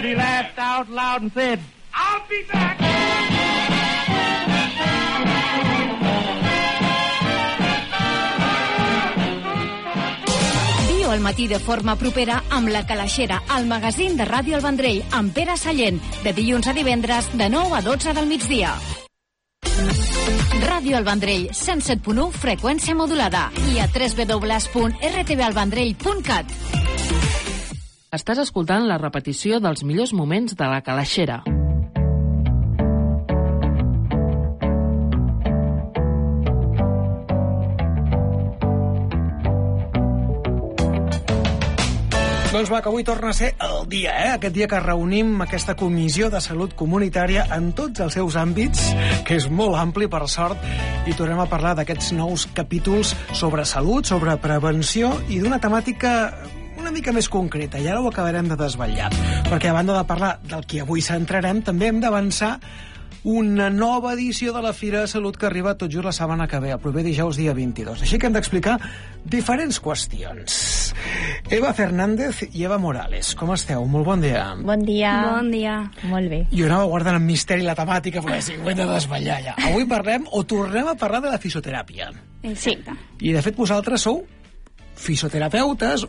He laughed out loud and said, I'll be back! Viu al matí de forma propera amb La Calaixera, el magazín de Ràdio El Vendrell, amb Pere Sallent, de dilluns a divendres, de 9 a 12 del migdia. Ràdio El Vendrell, 107.1, freqüència modulada, i a www.rtvalvendrell.cat. Estàs escoltant la repetició dels millors moments de La Calaixera. Doncs va, que avui torna a ser el dia, aquest dia que reunim aquesta comissió de salut comunitària en tots els seus àmbits, que és molt ampli, per sort, i tornem a parlar d'aquests nous capítols sobre salut, sobre prevenció i d'una temàtica una mica més concreta, i ara ho acabarem de desvetllar, perquè a banda de parlar del que avui centrarem, també hem d'avançar una nova edició de la Fira de Salut que arriba tot just la setmana que ve, el proper dijous dia 22. Així que hem d'explicar diferents qüestions. Eva Fernández i Eva Morales, com esteu? Molt bon dia. Bon dia. Bon dia. Molt bé. Jo anava guardant en misteri la temàtica, però sí, ho hem de desvetllar ja. Avui parlem, o tornem a parlar de la fisioteràpia. Exacte. I de fet vosaltres sou fisioterapeutes,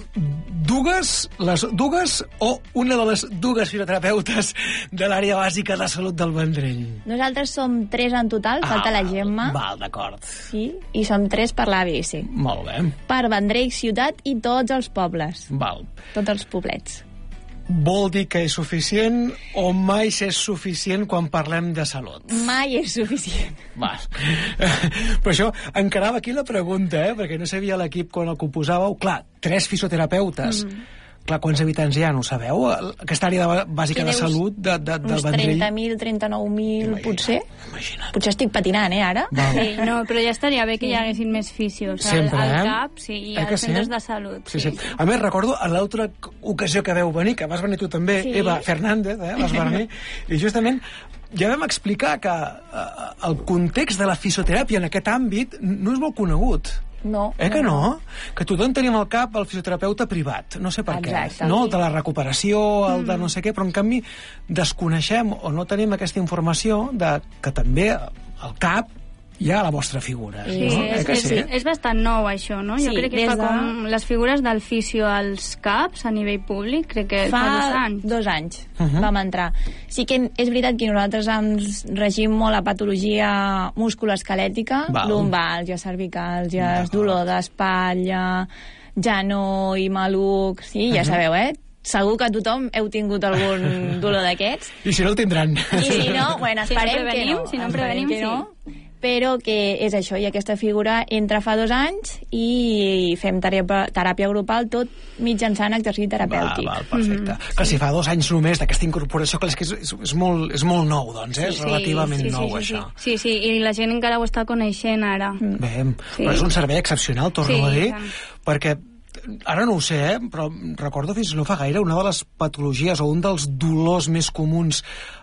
les dues o una de les dues fisioterapeutes de l'àrea bàsica de salut del Vendrell. Nosaltres som 3 en total, falta la Gemma. Val, d'acord. Sí, i som 3 per l'ABS. Molt bé. Per Vendrell ciutat i tots els pobles. Val. Tots els poblets. Vol dir que és suficient o mai és suficient quan parlem de salut? Mai és suficient. Val. Però això encarava aquí la pregunta, perquè no sabia l'equip quan el composàveu. Clar, 3 fisioterapeutes. Clar, quants habitants hi ha, no ho sabeu? Aquesta àrea bàsica de salut del Vendrell. Uns 30.000, 39.000, potser. Imagina't. Potser estic patinant, ara? Sí, no, però ja estaria bé que hi haguessin més fisios sempre, al CAP, sí, i als centres de salut. Sí. A més, recordo en l'altra ocasió que vau venir, que vas venir tu també, sí. Eva Fernández, vas venir, i justament ja vam explicar que el context de la fisioteràpia en aquest àmbit no és molt conegut. No. Que no? Que tothom tenim al cap el fisioterapeuta privat, no sé per què. No? El de la recuperació, el de no sé què, però en canvi desconeixem o no tenim aquesta informació de que també al cap hi ha la vostra figura. Sí, no? És bastant nou això, no? Jo crec que fa com les figures del fisio als CAPs a nivell públic, crec que fa 2 anys. 2 anys vam entrar. Sí que és veritat que nosaltres ens regim molt la patologia musculoesquelètica, lumbàlgia, cervicàlgia, dolor d'espatlla, genoll, maluc, sí, ja sabeu, Segur que tothom heu tingut algun dolor d'aquests. I si no el tindran. I si no, bueno, esperem que no. Si no prevenim, sí. Però que és això, i aquesta figura entra fa 2 anys i fem teràpia grupal tot mitjançant exercici terapèutic. Val, perfecte. Que si fa 2 anys només d'aquesta incorporació, clar, és que és molt nou, doncs, és relativament nou, això. Sí, i la gent encara ho està coneixent ara. Bé, però és un servei excepcional, torno a dir, perquè ara no ho sé, però recordo fins no fa gaire una de les patologies o un dels dolors més comuns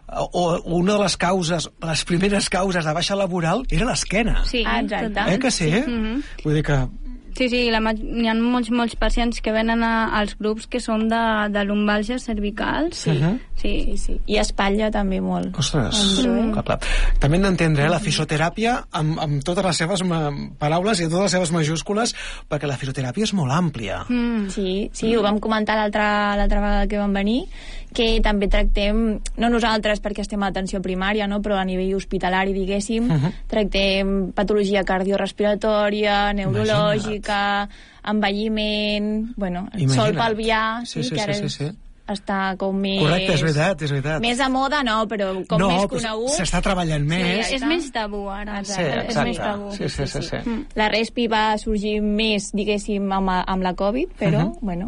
o una de les causes, les primeres causes de baixa laboral era l'esquena. Sí, exacte. Que sí? Vull dir que... Sí, hi ha molts pacients que venen als grups que són de lumbàlgies cervicals. Sí. I espatlla també molt. Ostres, clar. També hem d'entendre la fisioteràpia amb totes les seves paraules i totes les seves majúscules, perquè la fisioteràpia és molt àmplia. Sí, ho vam comentar l'altra vegada que vam venir, que també tractem, no nosaltres perquè estem a atenció primària, no? Però a nivell hospitalari, diguéssim, tractem patologia cardiorrespiratòria, neurològica, envelliment, sol pelvià, que ara està com més... Correcte, és veritat. Més a moda, no, però com més conegut... S'està treballant més. És més tabú, ara. Sí, exacte. Sí. La respi va sorgir més, diguéssim, amb la Covid, però,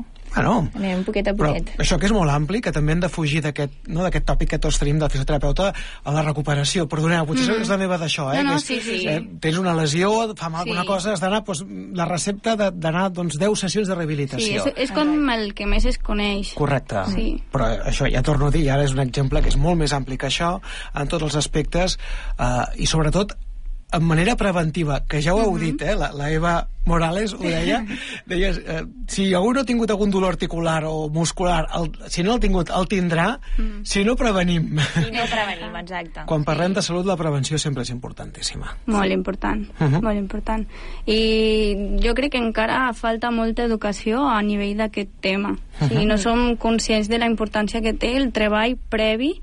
anem poquet a poquet. Però això que és molt ampli, que també hem de fugir d'aquest tòpic que tots tenim del fisioterapeuta a la recuperació. Perdoneu, potser és la meva d'això, Sí. Tens una lesió, fa mal alguna cosa, has d'anar, la recepta d'anar 10 sessions de rehabilitació. Sí, és com el que més es coneix. Correcte. Sí. Però això, ja torno a dir, ara és un exemple que és molt més ampli que això, en tots els aspectes, i sobretot en manera preventiva, que ja ho heu dit, la Eva Morales ho deia, si algú no ha tingut algun dolor articular o muscular, si no l'ha tingut, el tindrà, si no prevenim. Si no prevenim, exacte. Quan parlem de salut, la prevenció sempre és importantíssima. Molt important, molt important. I jo crec que encara falta molta educació a nivell d'aquest tema. O sigui, no som conscients de la importància que té el treball previ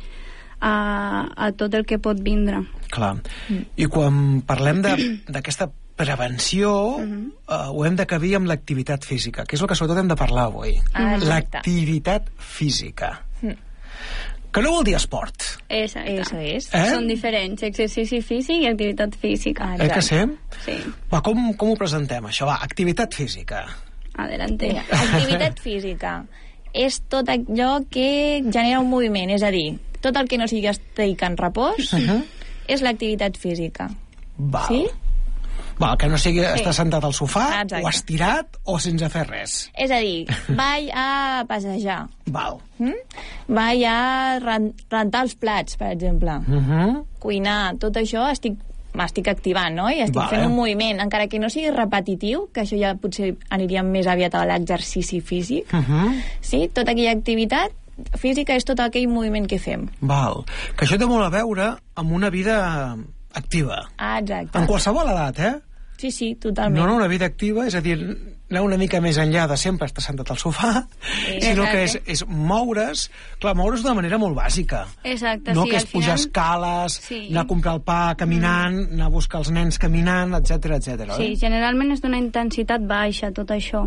a tot el que pot vindre. Clar. I quan parlem d'aquesta prevenció, ho hem de cabir amb l'activitat física, que és el que sobretot hem de parlar avui. L'activitat física. Que no vol dir esport. Exacte. Eso és. Són diferents, exercici físic i activitat física. Que sí? Sí. Va, com ho presentem, això? Va, activitat física. Adelante. Activitat física és tot allò que genera un moviment, és a dir, tot el que no sigui estic en repòs és l'activitat física. Val. Sí? Val, que no sigui estar sentat al sofà, exacte, o estirat o sense fer res. És a dir, vaig a passejar. Val. Vaig a rentar els plats, per exemple. Cuinar, tot això m'estic activant, no? I estic fent un moviment, encara que no sigui repetitiu, que això ja potser aniríem més aviat a l'exercici físic. Sí? Tota aquella activitat física és tot aquell moviment que fem. Val. Que això té molt a veure amb una vida activa. Exacte. En qualsevol edat, Sí, totalment. No una vida activa, és a dir, anar una mica més enllà de sempre estar sentat al sofà, sinó que és moure's, clar, moure's d'una manera molt bàsica. Exacte, no, sí, que és pujar escales, anar a comprar el pa caminant, anar a buscar els nens caminant, etc. Sí, generalment és d'una intensitat baixa, tot això.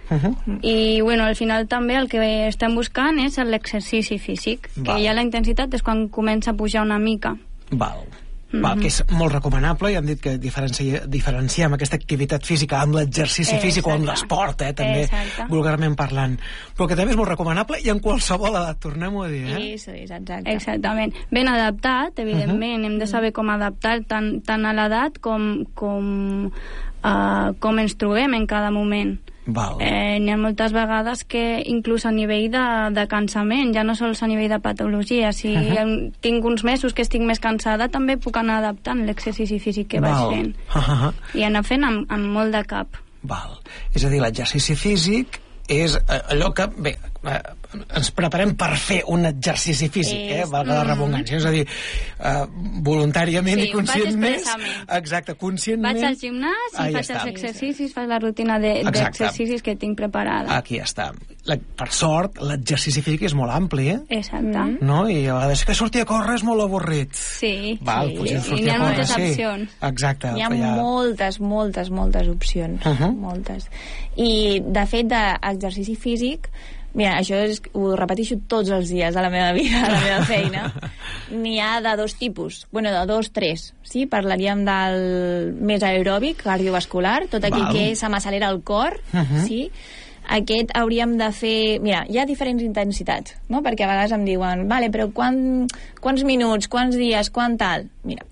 I, bueno, al final també el que estem buscant és l'exercici físic, que ja la intensitat és quan comença a pujar una mica. Val, que és molt recomanable, i hem dit que diferenciem aquesta activitat física amb l'exercici físic o amb l'esport, també, vulgarment parlant, però que també és molt recomanable i en qualsevol edat, tornem-ho a dir, Eso és, exacte. Exactament. Ben adaptat, evidentment, hem de saber com adaptar tant a l'edat com ens trobem en cada moment. N'hi ha moltes vegades que inclús a nivell de cansament, ja no sols a nivell de patologia, si tinc uns mesos que estic més cansada, també puc anar adaptant l'exercici físic que vaig fent i anar fent amb molt de cap. És a dir, l'exercici físic és allò que, bé, ens preparem per fer un exercici físic, valga la redundància, és a dir, voluntàriament i conscientment. Exacte, conscientment. Vaig al gimnàs i faig els exercicis, faig la rutina d'exercicis que tinc preparada. Aquí està. Per sort, l'exercici físic és molt ampli, Exacte. No? I a vegades que sortir a córrer és molt avorrit. Sí. I n'hi ha moltes opcions. Exacte. Hi ha moltes opcions. Moltes. I, de fet, d'exercici físic, mira, això ho repeteixo tots els dies de la meva vida, de la meva feina. N'hi ha de dos tipus, bueno, de dos, tres. Sí? Parlaríem del més aeròbic, cardiovascular, tot aquell que se m'accelera el cor, sí? Aquest hauríem de fer... Mira, hi ha diferents intensitats, no? Perquè a vegades em diuen, vale, però quants minuts, quants dies, quant tal? Mira,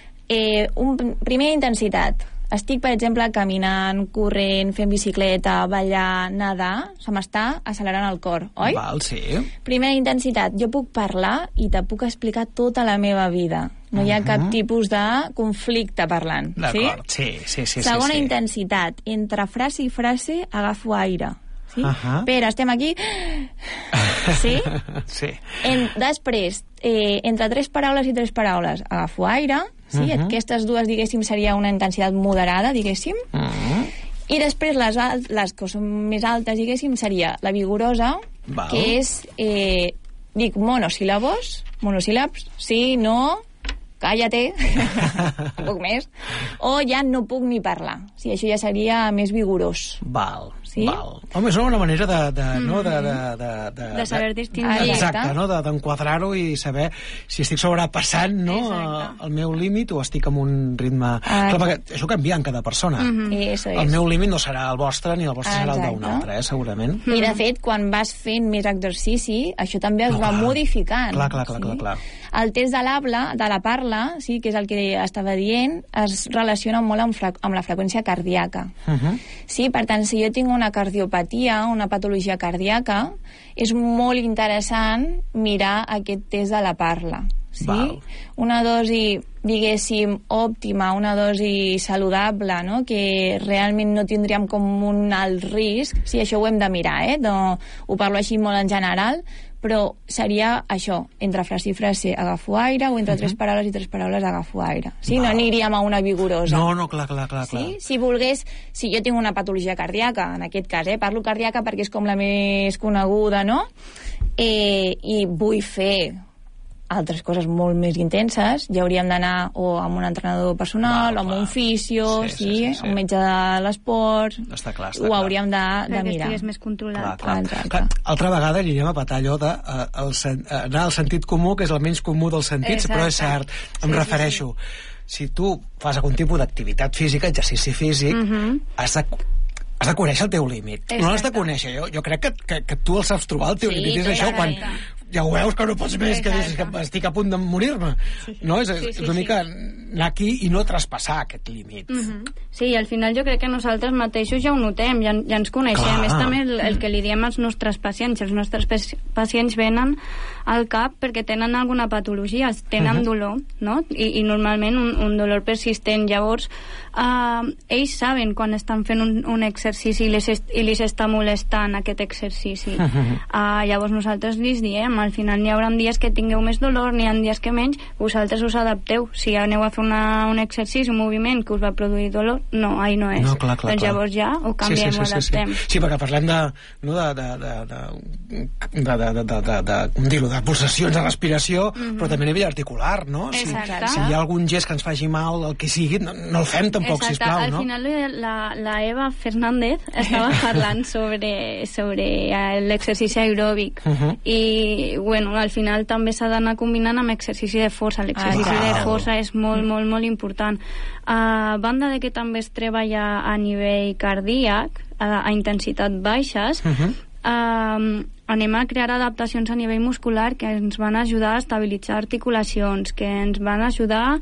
primera intensitat. Estic, per exemple, caminant, corrent, fent bicicleta, ballar, nedar, se m'està accelerant el cor, oi? Sí. Primera intensitat, jo puc parlar i te puc explicar tota la meva vida. No hi ha cap tipus de conflicte parlant. D'acord, sí. Segona intensitat, entre frase i frase agafo aire. Sí? Pere, estem aquí. Sí? Sí. Després, entre tres paraules i tres paraules, agafo aire. Sí? Aquestes dues, diguéssim, seria una intensitat moderada, diguéssim. I després les que són més altes, diguéssim, seria la vigorosa, que és, dic monosíl·labs, sí, no, cállate, un poc més, o ja no puc ni parlar. Sí, això ja seria més vigorós. Sí? Home, és una manera de saber distingir. Exacte, no? D'enquadrar-ho i saber si estic sobrepassant, no, el meu límit o estic amb un ritme... Clar, perquè això canvia en cada persona. El meu límit no serà el vostre ni el vostre serà el d'un altre, segurament. I de fet, quan vas fent més exercici, això també es va modificant. Clar. El test de la parla, sí, que és el que estava dient, es relaciona molt amb la freqüència cardíaca. Sí, per tant, si jo tinc una cardiopatia, una patologia cardíaca, és molt interessant mirar aquest test de la parla. sí? Una dosi, diguéssim, òptima, una dosi saludable, no? Que realment no tindríem com un alt risc. Sí, això ho hem de mirar, no, ho parlo així molt en general, però seria això, entre frase i frase agafo aire, o entre 3 paraules i 3 paraules agafo aire. Sí? No aniríem a una vigorosa. No, clar. Sí? Si volgués, si jo tinc una patologia cardíaca, en aquest cas, parlo cardíaca perquè és com la més coneguda, no? I vull fer altres coses molt més intenses, ja hauríem d'anar o amb un entrenador personal, o amb un fisio, un metge de l'esport, ho hauríem de mirar. Perquè estigués més controlat. Clar. Altra vegada anirem a petar allò d'anar al sentit comú, que és el menys comú dels sentits, però és cert, em refereixo. Si tu fas algun tipus d'activitat física, exercici físic, has de conèixer el teu límit. No l'has de conèixer. Jo crec que tu el saps trobar, el teu límit. És això, quan ja ho veus que no pots més, que dius que estic a punt de morir-me. No? És una mica anar aquí i no traspassar aquest límit. Sí, i al final jo crec que nosaltres mateixos ja ho notem, ja ens coneixem. És també el que li diem als nostres pacients. Els nostres pacients venen al CAP perquè tenen alguna patologia, tenen dolor, no? I normalment un dolor persistent. Llavors, ells saben quan estan fent un exercici i li està molestant aquest exercici. Llavors nosaltres li diem, al final n'hi haurà dies que tingueu més dolor, n'hi ha dies que menys, vosaltres us adapteu. Si aneu a fer un exercici, un moviment que us va produir dolor, no, ahí no és. Doncs llavors ja ho canviem, ho adaptem. Sí, perquè parlem de pulsacions de respiració, però també a nivell articular, no? Si hi ha algun gest que ens faci mal, el que sigui, no el fem tampoc, sisplau, no? Al final la Eva Fernández estava parlant sobre l'exercici aeròbic i bueno, al final també s'ha d'anar combinant amb exercici de força. L'exercici de força és molt, molt, molt important. A banda de que també es treballa a nivell cardíac, a intensitat baixes, anem a crear adaptacions a nivell muscular que ens van ajudar a estabilitzar articulacions, que ens van ajudar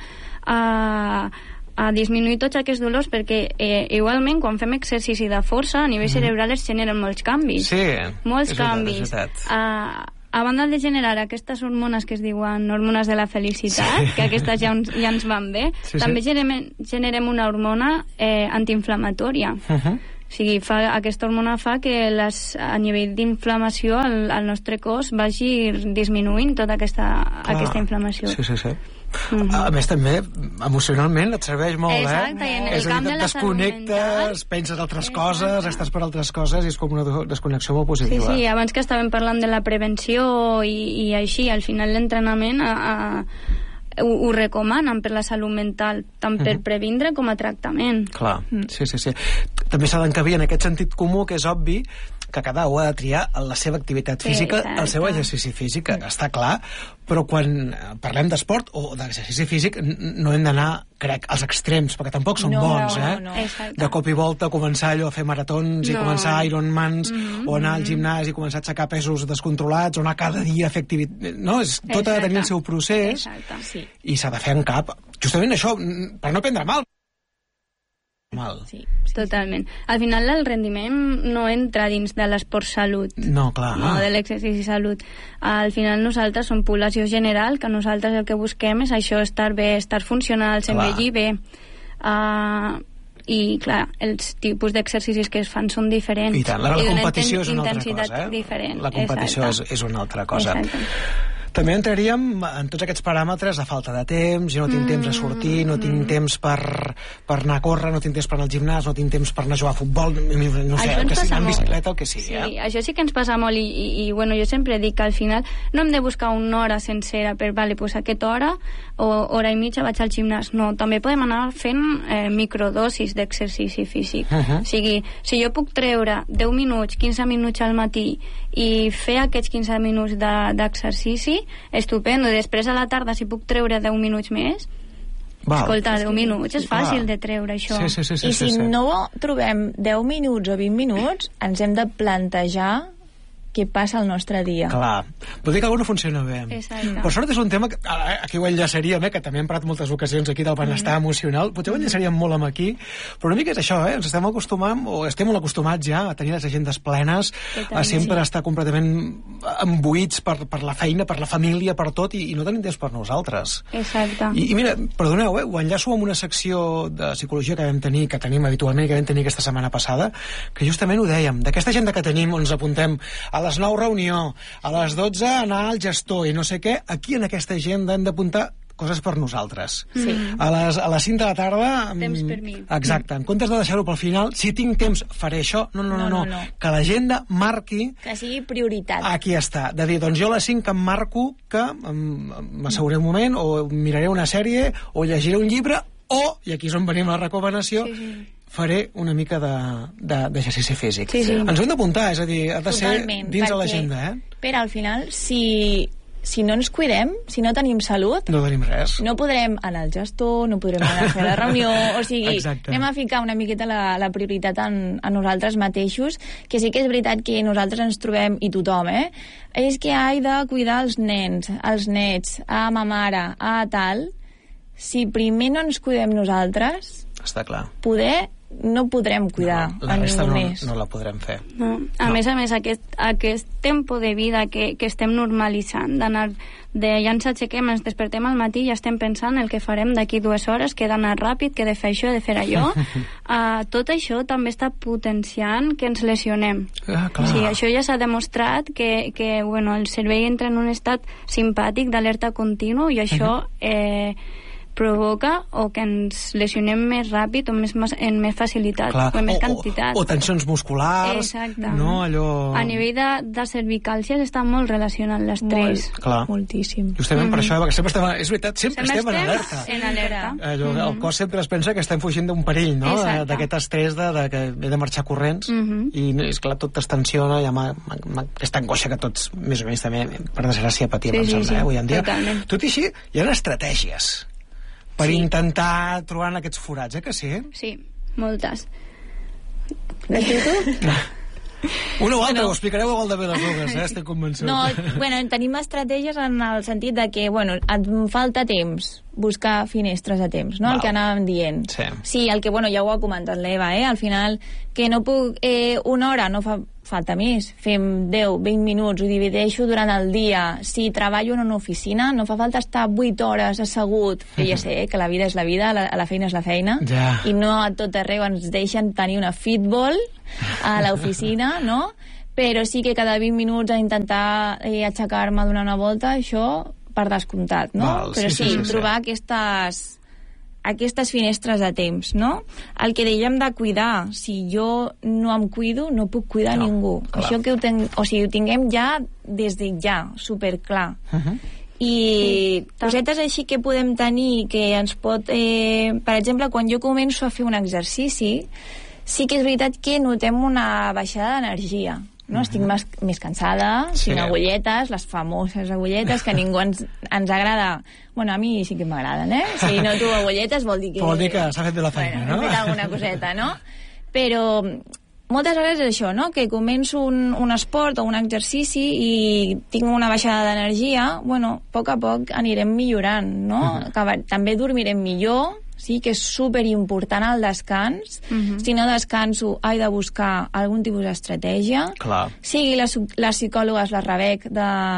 a disminuir tots aquests dolors, perquè igualment quan fem exercici de força a nivell cerebral es generen molts canvis. Sí, molts canvis. A banda de generar aquestes hormones que es diuen hormones de la felicitat, que aquestes ja ens van bé, també generem una hormona antiinflamatòria. O sigui, aquesta hormona fa que a nivell d'inflamació al nostre cos vagi disminuint tota aquesta inflamació. Sí. A més també emocionalment et serveix molt. Exacte, i en el camp de la salut desconnectes, penses altres coses, estàs per altres coses i és com una desconnexió molt positiva. Sí, abans que estàvem parlant de la prevenció i així, al final l'entrenament ho recomanen per la salut mental, tant per previndre com a tractament. Clar, sí. També s'ha d'encabir en aquest sentit comú, que és obvi que cada un ha de triar la seva activitat física, el seu exercici físic, està clar, però quan parlem d'esport o d'exercici físic no hem d'anar, crec, als extrems, perquè tampoc són bons, No. De cop i volta començar allò a fer maratons i començar Ironmans, o anar al gimnàs i començar a aixecar pesos descontrolats, o anar cada dia a fer activitat... No, tot ha de tenir el seu procés i s'ha de fer en cap. Justament això, per no prendre mal. Sí. Totalment. Al final el rendiment no entra dins de l'esport salut. No, clar. No, de l'exercici salut. Al final nosaltres som població general, que nosaltres el que busquem és això, estar bé, estar funcionals, envellir bé. I clar, els tipus d'exercicis que es fan són diferents. I tant, la competició és una altra cosa, diferent. La competició és una altra cosa. Exacte. També entraríem en tots aquests paràmetres de falta de temps, jo no tinc temps a sortir, no tinc temps per anar a córrer, no tinc temps per anar al gimnàs, no tinc temps per anar a jugar a futbol, no sé, el que sigui, en bicicleta, el que sigui. Sí, això sí que ens passa molt i bueno, jo sempre dic que al final no hem de buscar una hora sencera per, pues aquesta hora o hora i mitja vaig al gimnàs. No, també podem anar fent microdosis d'exercici físic. O sigui, si jo puc treure 10 minuts, 15 minuts al matí i fer aquests 15 minuts d'exercici, estupendo. Després a la tarda, si puc treure 10 minuts més, escolta, 10 minuts és fàcil de treure, això. Sí. I si no trobem 10 minuts o 20 minuts, ens hem de plantejar què passa al nostre dia. Clar, vol dir que alguna funciona bé. Exacte. Per sort és un tema que aquí ho enllaçaríem, que també hem parlat moltes ocasions aquí del benestar emocional, potser ho enllaçaríem molt amb aquí, però una mica és això, ens estem acostumant, o estem molt acostumats ja a tenir les agendes plenes, a sempre estar completament embuïts per la feina, per la família, per tot, i no tenim temps per nosaltres. Exacte. I mira, perdoneu, ho enllaço amb una secció de psicologia que tenim habitualment, que vam tenir aquesta setmana passada, que justament ho dèiem, d'aquesta agenda que tenim on ens apuntem a les 9 reunió, a les 12 anar al gestor i no sé què, aquí en aquesta agenda hem d'apuntar coses per nosaltres. Sí. A les 5 de la tarda... Temps per mi. Exacte. En comptes de deixar-ho pel final, si tinc temps, faré això. No. Que l'agenda marqui... Que sigui prioritat. Aquí està. De dir, doncs jo a les 5 em marco que m'asseguré un moment, o miraré una sèrie, o llegiré un llibre, o, i aquí és on venim a la recomanació, faré una mica d'exercici físic. Sí. Ens ho hem d'apuntar, és a dir, ha de ser dins de l'agenda, Però al final, si no ens cuidem, si no tenim salut, no tenim res. No podrem anar al gestor, no podrem anar a fer la reunió, o sigui, anem a ficar una miqueta la prioritat en nosaltres mateixos, que sí que és veritat que nosaltres ens trobem, i tothom, és que he de cuidar els nens, els nets, a ma mare, a tal. Si primer no ens cuidem nosaltres, està clar, no podrem cuidar la resta més. No la podrem fer. No. A més, aquest tempo de vida que estem normalitzant, d'anar ja ens aixequem, ens despertem al matí i ja estem pensant el que farem d'aquí 2 hores, que he d'anar ràpid, que he de fer això, he de fer allò. Tot això també està potenciant que ens lesionem. Sí, això ja s'ha demostrat que el cervell entra en un estat simpàtic d'alerta continu i això provoca o que ens lesionem més ràpid o en més facilitat o en més quantitat. O tensions musculars. Exacte. No, allò... A nivell de cervicàlcies està molt relacionat l'estrès. Moltíssim. Justament per això, perquè sempre estem... És veritat, sempre estem en alerta. En alerta. El cos sempre es pensa que estem fugint d'un perill, no? D'aquest estrès que he de marxar corrents i, esclar, tot es tensiona i aquesta angoixa que tots, més o menys, també, per desgràcia, patim, em sembla, avui en dia. Totalment. Tot i així, hi ha estratègies per intentar trobar en aquests forats, que sí? Sí, moltes. Les dius tu? Una o altra, ho explicareu igual de bé les dues, estic convençut. No, tenim estratègies en el sentit de que, et falta temps, buscar finestres a temps, no? El que anàvem dient. Sí, el que, ja ho ha comentat l'Eva, al final, que no puc... una hora no fa falta més, fem 10, 20 minuts, ho divideixo durant el dia. Si treballo en una oficina, no fa falta estar 8 hores assegut, que ja sé que la vida és la vida, la feina és la feina, i no a tot arreu ens deixen tenir una fitball a l'oficina, no? Però sí que cada 20 minuts a intentar aixecar-me a donar una volta, això per descomptat, no? Però sí, trobar aquestes finestres de temps, no? El que dèiem de cuidar, si jo no em cuido, no puc cuidar ningú. Això que ho tinguem ja des de ja, superclar. I cosetes així que podem tenir, que ens pot... per exemple, quan jo començo a fer un exercici, sí que és veritat que notem una baixada d'energia. No? Estic més cansada, sin agulletes, les famoses agulletes, que a ningú ens agrada. A mi sí que m'agraden, Si no tu agulletes vol dir que... Vol dir que s'ha fet de la feina, no? He fet alguna coseta, no? Però moltes vegades és això, no? Que començo un esport o un exercici i tinc una baixada d'energia, a poc anirem millorant, no? També dormirem millor, sí, que és superimportant el descans. Si no descanso, he de buscar algun tipus d'estratègia. Sigui les psicòlogues, la Rebec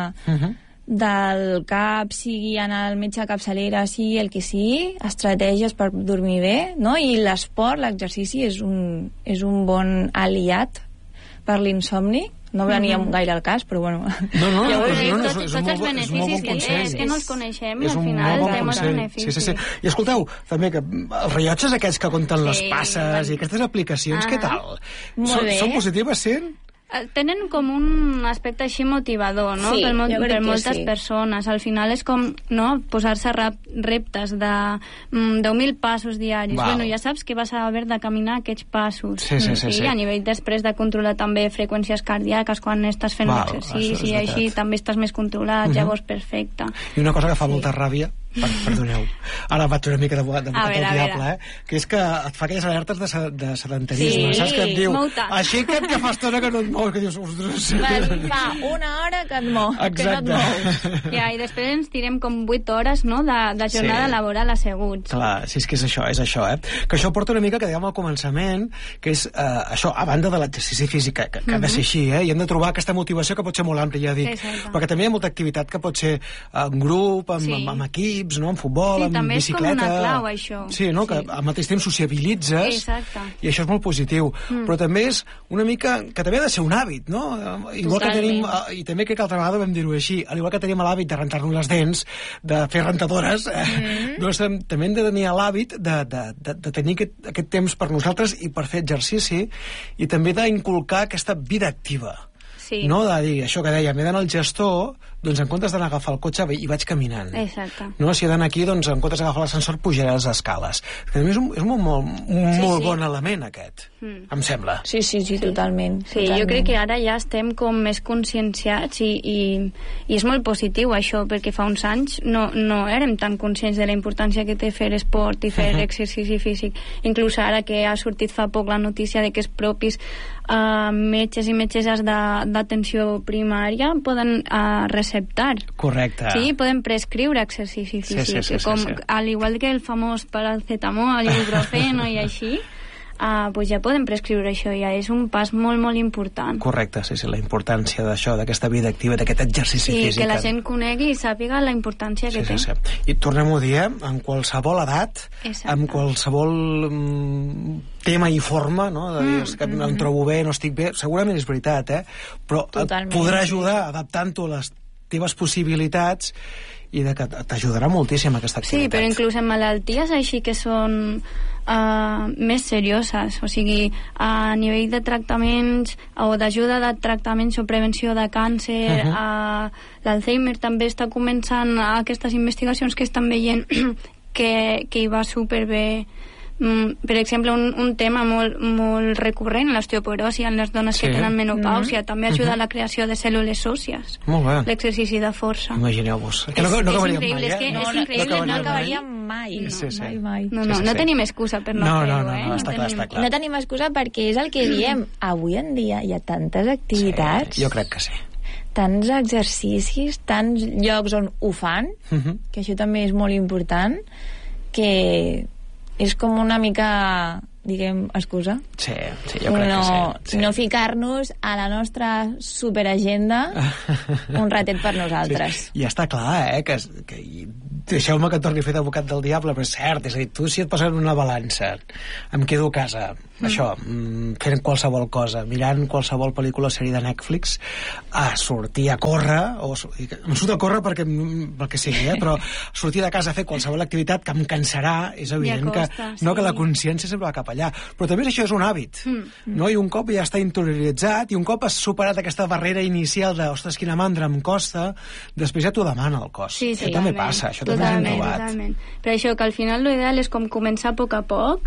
del CAP, sigui anar al metge capçalera, sigui el que sigui, estratègies per dormir bé, no? I l'esport, l'exercici és un bon aliat per l'insomni. No veníem gaire al cas, però tots els beneficis que té, és que no els coneixem i al final té molts beneficis. I escolteu, també que els rellotges aquests que compten les passes i aquestes aplicacions, què tal? Són positives, sent? Tenen com un aspecte així motivador, no? Per moltes persones. Al final és com posar-se reptes de 10.000 passos diaris. Ja saps que vas a haver de caminar aquests passos. Sí. A nivell després de controlar també freqüències cardíaques quan estàs fent exercici i així també estàs més controlat, llavors perfecte. I una cosa que fa molta ràbia, Perdoneu. Ara vaig una mica d'advocat del diable, que és que et fa aquelles alertes de sedentarisme, saps? Que et diu, aixeca't que fa estona que no et mous, que dius, ostres... Fa una hora que et mou, que no et mous. Ja, i després ens tirem com 8 hores, no?, de jornada laboral asseguts. Clar, sí, és que és això, Que això porta una mica, que dèiem al començament, que és això, a banda de l'exercici físic, que ha de ser així, i hem de trobar aquesta motivació que pot ser molt àmplia, ja dic, perquè també hi ha molta activitat que pot ser en grup, amb equips, no?, en futbol, en bicicleta... Sí, també és com una clau, això. Sí, no?, que al mateix temps sociabilitzes, i això és molt positiu. Però també és una mica... que també ha de ser un hàbit, no? Igual que tenim... I també crec que altra vegada vam dir-ho així, al igual que tenim l'hàbit de rentar-nos les dents, de fer rentadores, doncs també hem de tenir l'hàbit de tenir aquest temps per nosaltres i per fer exercici, i també d'inculcar aquesta vida activa. No de dir, això que deia, m'he d'anar al gestor, doncs en comptes d'anar a agafar el cotxe i vaig caminant. Exacte. No, si he d'anar aquí, doncs en comptes d'agafar l'ascensor pujaré les escales. Que a mi és un molt bon element, aquest, em sembla. Sí, totalment. Sí, jo crec que ara ja estem com més conscienciats i és molt positiu això, perquè fa uns anys no érem tan conscients de la importància que té fer esport i fer exercici físic. Inclús ara que ha sortit fa poc la notícia de que els propis metges i metgesses d'atenció primària poden receptar. Correcte. Sí, poden prescriure exercici físic. Sí. Al igual que el famós paracetamol, ibuprofeno i així, pues ja podem prescriure això, ja és un pas molt, molt important. Correcte, sí, la importància d'això, d'aquesta vida activa, d'aquest exercici físic. Sí, que la gent conegui i sàpiga la importància que té. Sí. I tornem-ho a dir, en qualsevol edat, en qualsevol tema i forma, no? De dir, que em trobo bé, no estic bé, segurament és veritat, però et podrà ajudar adaptant-ho a les teves possibilitats i que t'ajudarà moltíssim aquesta activitat. Sí, però inclús en malalties així que són més serioses, o sigui, a nivell de tractaments o d'ajuda de tractaments o prevenció de càncer, l'Alzheimer també està començant aquestes investigacions que estan veient que hi va superbé. Per exemple, un tema molt recurrent, l'osteoporosi en les dones que tenen menopàusia, també ajuda a la creació de cèl·lules òssies. Molt bé. L'exercici de força. Imagineu-vos. No acabaríem mai, És increïble, no acabaríem mai. No tenim excusa per no fer-ho, No, està clar. No tenim excusa perquè és el que diem. Avui en dia hi ha tantes activitats... Jo crec que sí. Tants exercicis, tants llocs on ho fan, que això també és molt important, que... és com una mica, diguem, excusa. Sí, jo crec que sí. No ficar-nos a la nostra superagenda un ratet per nosaltres. Sí. I està clar, que deixeu-me que torni a fer d'advocat del diable, però és cert, és a dir, tu si et posen una balança, em quedo a casa, això, fent qualsevol cosa, mirant qualsevol pel·lícula o sèrie de Netflix, a sortir a córrer, em surt a córrer perquè sigui, però sortir de casa a fer qualsevol activitat que em cansarà, és evident que la consciència sempre va cap allà. Però també això és un hàbit, no? I un cop ja està interioritzat, i un cop has superat aquesta barrera inicial de, ostres, quina mandra em costa, després ja t'ho demana el cos. Sí, això també passa, això també és trobat. Totalment. Per això que al final l'ideal és com començar a poc a poc,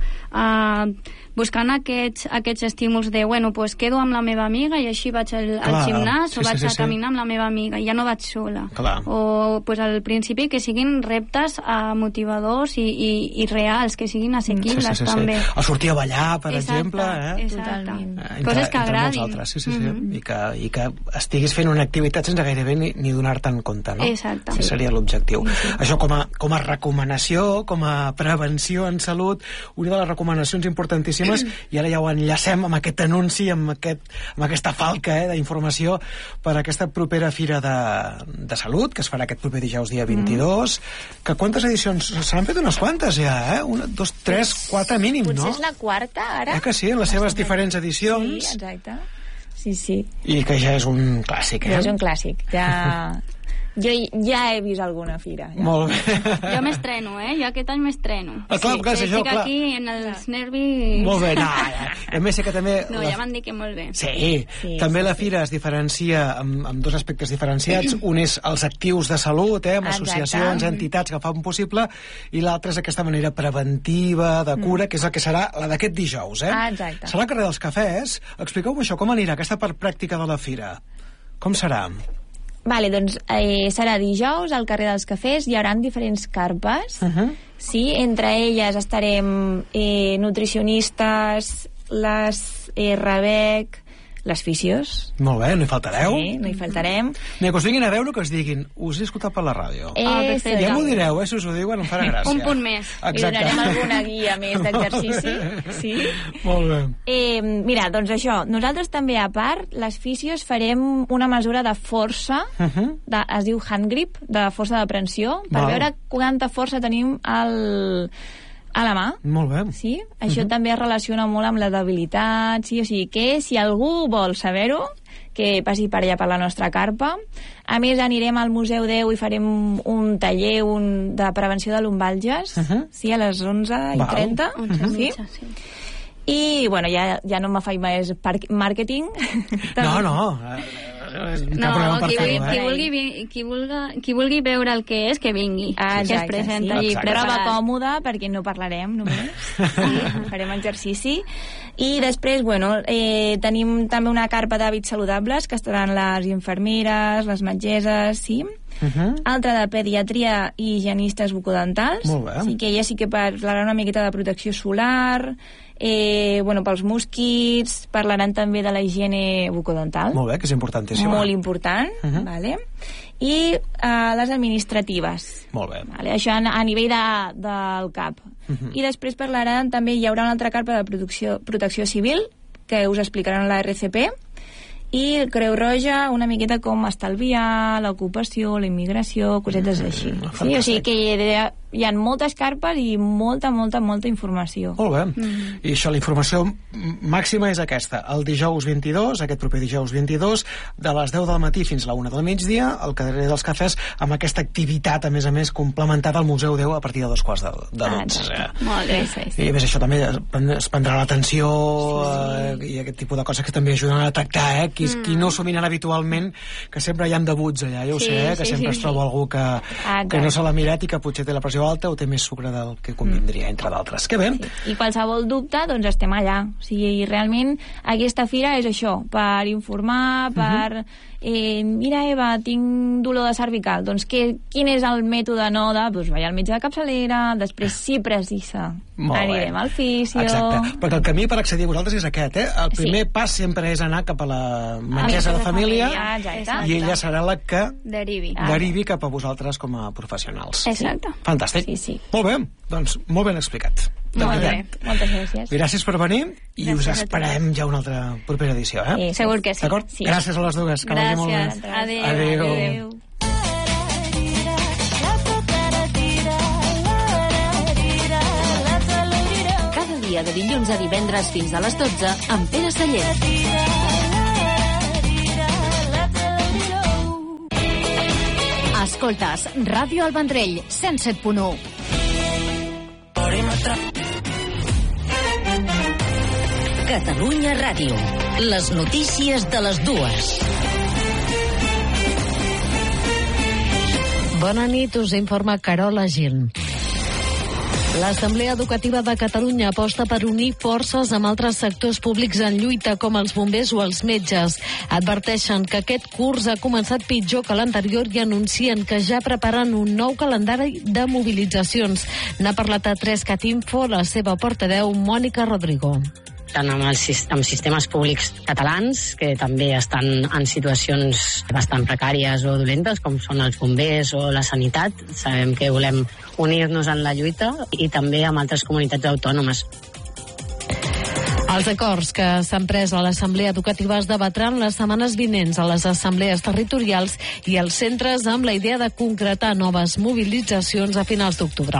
buscant aquests estímuls de, bueno, pues quedo amb la meva amiga i així vaig al gimnàs o vaig a caminar amb la meva amiga i ja no vaig sola. O pues al principi que siguin reptes motivadors i reals, que siguin assequibles també. A sortir a ballar, per exemple. Totalment. Coses que agradin. I que estiguis fent una activitat sense gairebé ni donar-te'n compte, no? Exacte. Seria l'objectiu. Això com a recomanació, com a prevenció en salut, una de les recomanacions importantíssimes, i ara ja ho enllacem amb aquest anunci, amb aquesta falca d'informació per a aquesta propera Fira de Salut, que es farà aquest proper dijous dia 22, que quantes edicions? Se n'han fet unes quantes ja, 1, 2, 3, 4 mínim, no? Potser és la quarta, ara? Que sí, en les seves diferents edicions. Sí, exacte. Sí. I que ja és un clàssic, Ja és un clàssic, Jo ja he vist alguna fira. Ja. Molt bé. Jo m'estreno, jo aquest any m'estreno. Clar, estic aquí en els nervis... Molt bé, a més que també... No, ja m'han dit que molt bé. Sí, també la fira es diferencia amb dos aspectes diferenciats. Un és els actius de salut, amb associacions, entitats que fan possible, i l'altre és aquesta manera preventiva, de cura, que és el que serà la d'aquest dijous. Exacte. Serà al carrer dels Cafès. Expliqueu-me això, com anirà aquesta part pràctica de la fira? Com serà? Vale, doncs serà dijous al carrer dels Cafès, hi haurà diferents carpes. Sí, entre elles estarem nutricionistes, les Rebec, les fisios. Molt bé, no hi faltareu? Sí, no hi faltarem. Mira, que us vinguin a veure, que us diguin, us he escoltat per la ràdio. Ja m'ho direu, si us ho diuen em farà gràcia. Un punt més. Exacte. I donarem alguna guia més d'exercici. Sí? Molt bé. Mira, doncs això, nosaltres també, a part, les fisios farem una mesura de força, es diu hand grip, de força de prensió, per veure quanta força tenim a la mà. Molt bé. Sí? Això també es relaciona molt amb la debilitat, sí? O sigui que si algú vol saber-ho, que passi per allà per la nostra carpa. A més, anirem al Museu 10 i farem un taller de prevenció de lumbalges, sí, a les 11:30. Sí? I, bueno, ja no me faig més màrqueting. No. Qui vulgui veure el que és, que vingui. Que es presenta allí. Prova còmoda, perquè no parlarem només. Farem exercici. I després, bueno, tenim també una carpa d'hàbits saludables, que estaran les infermeres, les metgesses, sí? Altra de pediatria i higienistes bucodentals. Molt bé. Sí que ella sí que parlarà una miqueta de protecció solar, pels mosquits, parlaran també de la higiene bucodental. Molt bé, que és importantíssim. Molt important, vale? I les administratives. Molt bé. Vale? Això a nivell del CAP. I després parlaran també, hi haurà una altra carpa de protecció civil, que us explicaran la RCP, i Creu Roja una miqueta com estalviar, l'ocupació, la immigració, cosetes així. Sí? O sigui que hi ha moltes carpes i molta informació. Molt bé. I això, la informació màxima és aquesta. El dijous 22, aquest proper dijous 22, de les 10 del matí fins a la 1 del migdia, al carrer dels Cafès, amb aquesta activitat, a més, complementada al Museu 10 a partir de 2:15. Molt bé. I a més, això també es prendrà l'atenció i aquest tipus de coses que també ajuden a detectar, qui no s'ho miren habitualment, que sempre hi ha debuts allà, ja ho sé, que sempre es troba algú que no se l'ha mirat i que potser té la pressió alta o té més sucre del que convindria, entre d'altres. Que bé. I qualsevol dubte, doncs estem allà. O sigui, realment aquesta fira és això, per informar, per... mira, Eva, tinc dolor de cervical. Doncs quin és el mètode doncs vaig al metge de capçalera, després, si precisa, anirem al fisio... Exacte, perquè el camí per accedir a vosaltres és aquest, El primer pas sempre és anar cap a la metgessa de família i ella serà la que derivi cap a vosaltres com a professionals. Exacte. Fantàstic. Sí. Molt bé, doncs molt ben explicat. Molt bé, moltes gràcies. Gràcies per venir i us esperem ja una altra propera edició, Segur que sí. D'acord? Gràcies a les dues, que vagi molt bé. Adéu. Cada dia de dilluns a divendres fins a les 12 amb Pere Sallent. Escoltes Ràdio El Vendrell, 107.1. Catalunya Ràdio. Les notícies de les dues. Bona nit, us informa Carola Gil. L'Assemblea Educativa de Catalunya aposta per unir forces amb altres sectors públics en lluita, com els bombers o els metges. Adverteixen que aquest curs ha començat pitjor que l'anterior i anuncien que ja preparen un nou calendari de mobilitzacions. N'ha parlat a 3cat Info la seva portaveu, Mònica Rodrigo. Tant amb sistemes públics catalans, que també estan en situacions bastant precàries o dolentes, com són els bombers o la sanitat. Sabem que volem unir-nos en la lluita, i també amb altres comunitats autònomes. Els acords que s'han pres a l'Assemblea Educativa es debatran les setmanes vinents a les assemblees territorials i als centres, amb la idea de concretar noves mobilitzacions a finals d'octubre.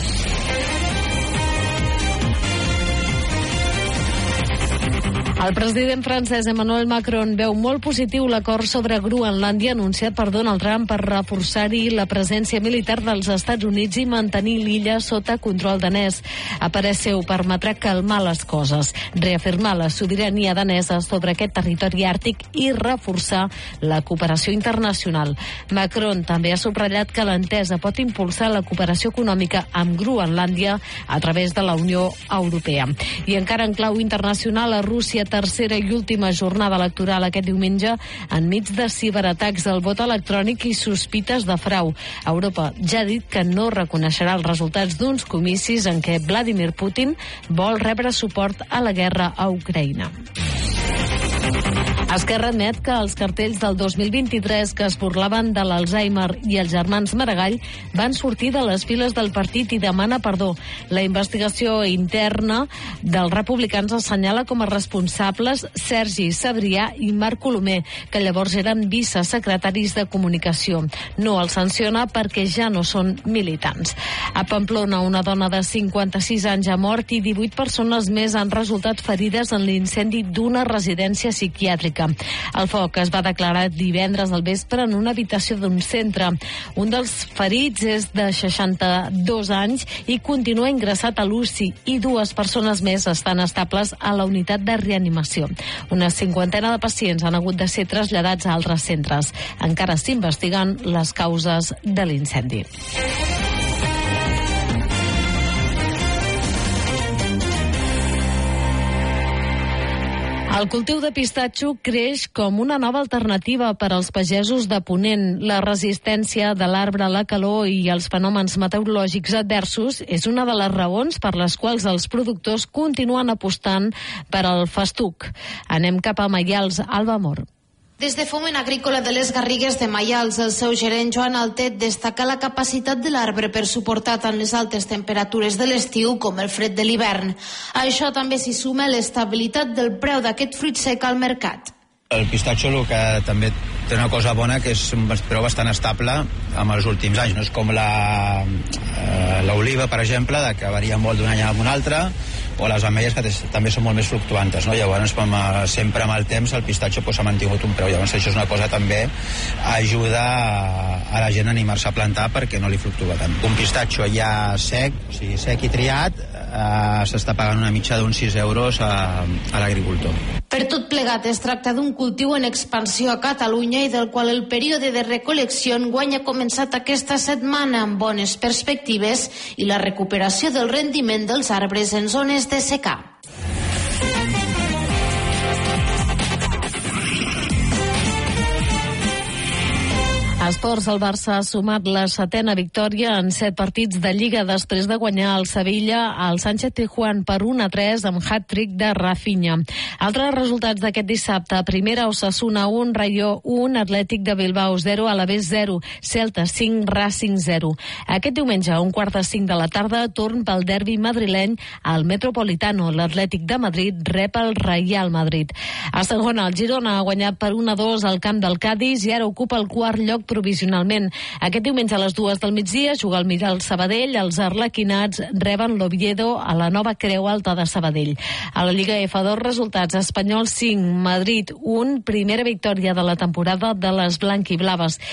El president francès Emmanuel Macron veu molt positiu l'acord sobre Groenlàndia anunciat per Donald Trump per reforçar-hi la presència militar dels Estats Units i mantenir l'illa sota control danès. A parer seu, permetrà calmar les coses, reafirmar la sobirania danesa sobre aquest territori àrtic i reforçar la cooperació internacional. Macron també ha subratllat que l'entesa pot impulsar la cooperació econòmica amb Groenlàndia a través de la Unió Europea. I encara en clau internacional, a Rússia tercera i última jornada electoral aquest diumenge enmig de ciberatacs al vot electrònic i sospites de frau. Europa ja ha dit que no reconeixerà els resultats d'uns comicis en què Vladimir Putin vol rebre suport a la guerra a Ucraïna. Esquerra admet que els cartells del 2023 que es burlaven de l'Alzheimer i els germans Maragall van sortir de les files del partit i demana perdó. La investigació interna dels republicans assenyala com a responsables Sergi Sabrià i Marc Colomer, que llavors eren vicesecretaris de comunicació. No els sanciona perquè ja no són militants. A Pamplona, una dona de 56 anys ha mort i 18 persones més han resultat ferides en l'incendi d'una residència psiquiàtrica. El foc es va declarar divendres al vespre en una habitació d'un centre. Un dels ferits és de 62 anys i continua ingressat a l'UCI i 2 persones més estan estables a la unitat de reanimació. Una 50 de pacients han hagut de ser traslladats a altres centres. Encara s'investiguen les causes de l'incendi. El cultiu de pistatxo creix com una nova alternativa per als pagesos de Ponent. La resistència de l'arbre a la calor i els fenòmens meteorològics adversos és una de les raons per les quals els productors continuen apostant per al festuc. Anem cap a Maials, Alba Mor. Des de Foment Agrícola de les Garrigues de Maials, el seu gerent Joan Altet destaca la capacitat de l'arbre per suportar tant les altes temperatures de l'estiu com el fred de l'hivern. A això també s'hi suma l'estabilitat del preu d'aquest fruit sec al mercat. El pistatxo el que també té una cosa bona que és un preu bastant estable amb els últims anys. No és com l'oliva, per exemple, que varia molt d'un any a un altre, o les ametlles que també són molt més fluctuantes, no? Llavors sempre amb el temps el pistatxo s'ha mantingut un preu. Llavors això és una cosa també ajuda a la gent a animar-se a plantar perquè no li fluctua tant. Un pistatxo ja sec, o sigui sec i triat, s'està pagant una mitja d'uns 6 euros a l'agricultor. Per tot plegat es tracta d'un cultiu en expansió a Catalunya i del qual el període de recol·lecció enguany ha començat aquesta setmana amb bones perspectives i la recuperació del rendiment dels arbres en zones de secà. A esports, el Barça ha sumat la 7a victòria en 7 partits de Lliga després de guanyar el Sevilla al Sánchez-Pizjuán per 1-3 amb hat-trick de Rafinha. Altres resultats d'aquest dissabte: primera, Osasuna 1, Rayo 1, Atlètic de Bilbao 0, Alavés 0, Celta 5, Racing 0. Aquest diumenge, a 4:45 de la tarda, torn pel derbi madrileny al Metropolitano. L'Atlètic de Madrid rep el Real Madrid. A segona, el Girona ha guanyat per 1-2 al camp del Cádiz i ara ocupa el quart lloc provisionalment. Aquest diumenge a les 2 del migdia juga el Miral Sabadell, els arlequinats reben l'Oviedo a la Nova Creu Alta de Sabadell. A la Lliga F2, resultats: Espanyol 5, Madrid 1, primera victòria de la temporada de les blanquiblaves.